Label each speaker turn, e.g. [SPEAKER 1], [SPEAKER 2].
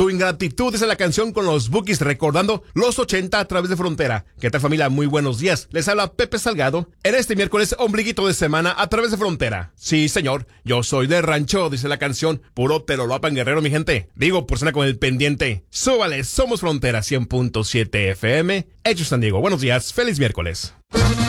[SPEAKER 1] Tu ingratitud es la canción con los Bookies recordando los 80 a través de Frontera. ¿Qué tal, familia? Muy buenos días. Les habla Pepe Salgado en este miércoles ombliguito de semana a través de Frontera. Sí, señor, yo soy de rancho, dice la canción. Puro Peloloapan Guerrero, mi gente. Digo, por cena con el pendiente. Súbale, somos Frontera 100.7 FM. Hecho San Diego. Buenos días, feliz miércoles.